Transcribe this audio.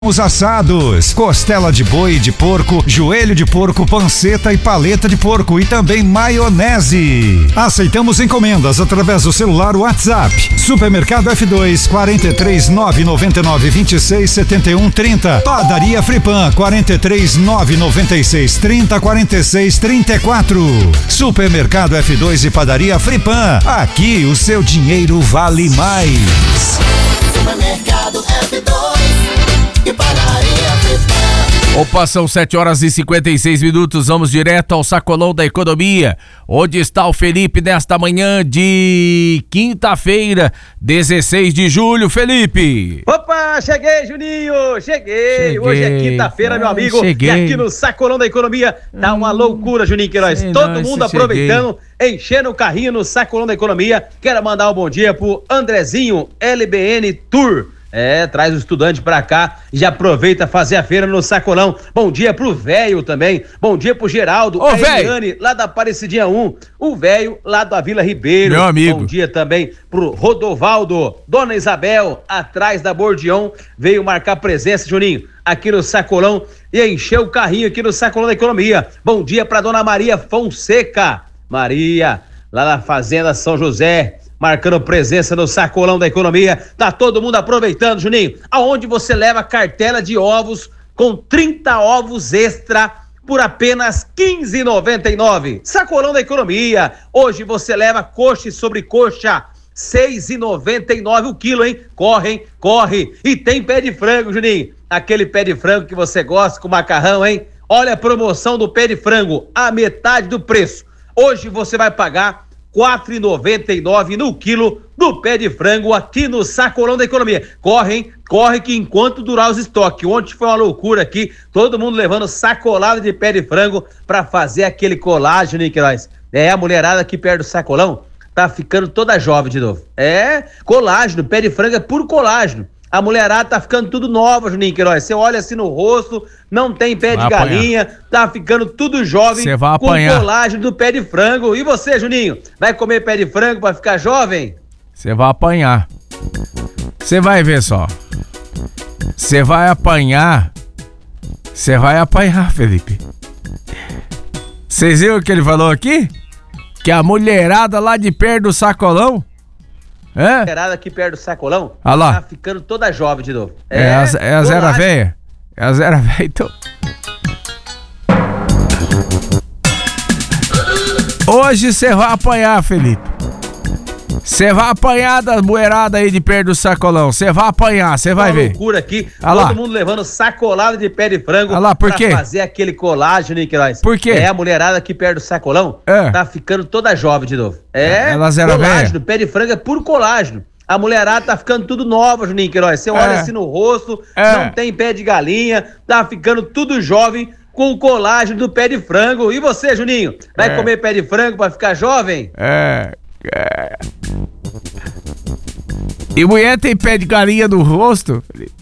Os assados, costela de boi e de porco, joelho de porco, panceta e paleta de porco e também maionese. Aceitamos encomendas através do celular WhatsApp. Supermercado F2 43 999 26 71 30. Padaria Fripan 43 996 30 46 34. Supermercado F2 e Padaria Fripan. Aqui o seu dinheiro vale mais. Supermercado F2 e Padaria Fripan. Opa, são 7h56, vamos direto ao sacolão da economia. Onde está o Felipe nesta manhã de quinta-feira, 16 de julho, Felipe? Opa, cheguei, Juninho, cheguei. Hoje é quinta-feira, meu amigo, cheguei. E aqui no sacolão da economia tá uma loucura, Juninho Queiroz. Todo mundo aproveitando, enchendo o carrinho no sacolão da economia. Quero mandar um bom dia pro Andrezinho, LBN Tour. Traz o estudante pra cá e já aproveita fazer a feira no sacolão. Bom dia pro velho também. Bom dia pro Geraldo, a Eliane, lá da Aparecidinha 1. O velho lá da Vila Ribeiro. Meu amigo. Bom dia também pro Rodovaldo. Dona Isabel, atrás da Bordion, veio marcar presença, Juninho, aqui no sacolão e encheu o carrinho aqui no sacolão da economia. Bom dia pra Dona Maria Fonseca. Maria, lá na Fazenda São José, marcando presença no sacolão da economia. Tá todo mundo aproveitando, Juninho. Aonde você leva cartela de ovos com 30 ovos extra por apenas R$15,99. Sacolão da economia. Hoje você leva coxa e sobrecoxa R$6,99 o quilo, hein? Corre. E tem pé de frango, Juninho. Aquele pé de frango que você gosta com macarrão, hein? Olha a promoção do pé de frango, a metade do preço. Hoje você vai pagar R$4,99 no quilo do pé de frango aqui no sacolão da economia. Corre que enquanto durar os estoques. Ontem foi uma loucura aqui, todo mundo levando sacolada de pé de frango pra fazer aquele colágeno, Niquelás. A mulherada aqui perto do sacolão tá ficando toda jovem de novo. Colágeno, pé de frango é puro colágeno. A mulherada tá ficando tudo nova, Juninho Queiroz. Você olha assim no rosto, não tem pé de galinha, tá ficando tudo jovem com colágeno do pé de frango. E você, Juninho, vai comer pé de frango pra ficar jovem? Você vai apanhar. Você vai ver só. Você vai apanhar, Felipe. Vocês viram o que ele falou aqui? Que a mulherada lá de perto do sacolão... A mulherada aqui perto do sacolão tá ficando toda jovem de novo. É a zera véia? É a zera véia, então. Hoje você vai apanhar, Felipe. Você vai apanhar das bueiradas aí de perto do sacolão. Você vai apanhar, você vai ver. Loucura aqui, todo mundo levando sacolada de pé de frango por quê? Pra fazer aquele colágeno, Niquelás. Por quê? A mulherada aqui perto do sacolão tá ficando toda jovem de novo. Elas eram colágeno, pé de frango é puro colágeno. A mulherada tá ficando tudo nova, Juninho Queiroz. Você olha assim no rosto, não tem pé de galinha, tá ficando tudo jovem com o colágeno do pé de frango. E você, Juninho, vai comer pé de frango pra ficar jovem? E mulher tem pé de galinha no rosto?